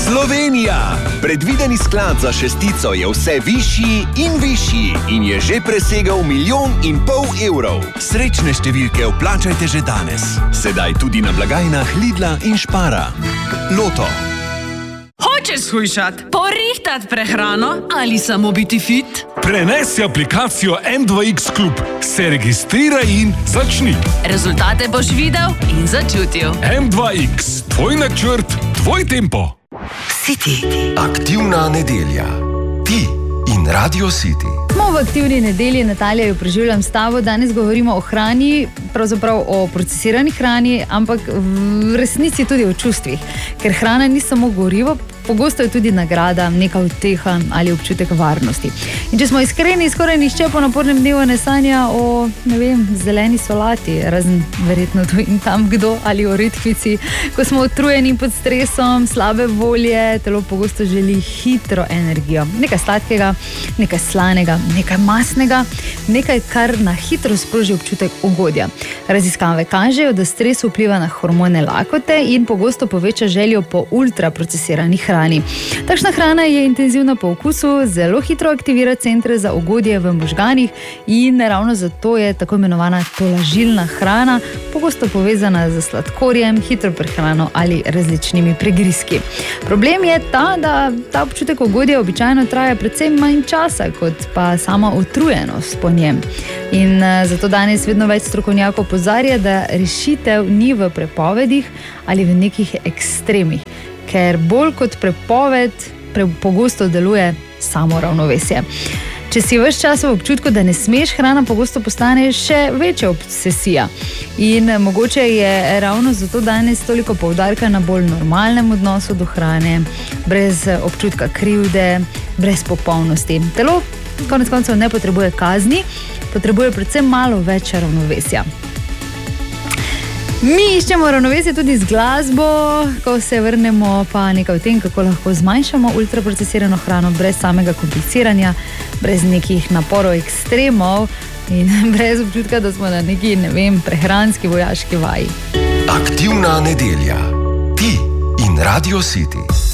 Slovenija! Predvideni sklad za šestico je vse višji in višji in je že presegal 1,5 milijona evrov. Srečne številke vplačajte že danes. Sedaj tudi na blagajnah Lidla in Spara. Loto. Hočeš shujšat, porihtat prehrano ali samo biti fit? Prenesi aplikacijo M2X Klub, se registriraj in začni. Rezultate boš videl in začutil. M2X, tvoj načrt, tvoj tempo. City. Aktivna nedelja. Ti in Radio City. Smo v aktivni nedelji, Natalija, jo preživljam s tabo. Danes govorimo o hrani, pravzaprav o procesirani hrani, ampak v resnici tudi o čustvih. Ker hrana ni samo gorivo, pogosto je tudi nagrada, neka uteha ali občutek varnosti. In če smo iskreni, skoraj nihče po napornem dnevu ne sanja o, zeleni solati, razen verjetno tu in tam kdo, ali o redkvici. Ko smo utrujeni pod stresom, slabe volje, telo pogosto želi hitro energijo. Nekaj sladkega, nekaj slanega, nekaj masnega, nekaj, kar na hitro sproži občutek ugodja. Raziskave kažejo, da stres vpliva na hormone lakote in pogosto poveča željo po ultraprocesirani hrani. Takšna hrana je intenzivna po okusu, zelo hitro aktivira centre za ugodje v možganih in ravno zato je tako imenovana tolažilna hrana, pogosto povezana z sladkorjem, hitro prehrano ali različnimi pregrizki. Problem je ta, da ta občutek ugodja običajno traja predvsem manj časa, kot pa sama utrujenost po njem. In zato danes vedno več strokovnjakov opozarja, da rešitev ni v prepovedih ali v nekih ekstremih, ker bolj kot prepoved pogosto deluje samo ravnovesje. Če si ves čas v občutku, da ne smeš, hrana pogosto postane še večja obsesija. In mogoče je ravno zato danes toliko poudarka na bolj normalnem odnosu do hrane, brez občutka krivde, brez popolnosti. Telo konec koncev ne potrebuje kazni, potrebuje predvsem malo več ravnovesja. Mi iščemo ravnovesje tudi z glasbo, ko se vrnemo pa nekaj o tem, kako lahko zmanjšamo ultraprocesirano hrano brez samega kompliciranja, brez nekih naporov ekstremov in brez občutka, da smo na neki, prehranski vojaški vaji. Aktivna nedelja. Ti in Radio City.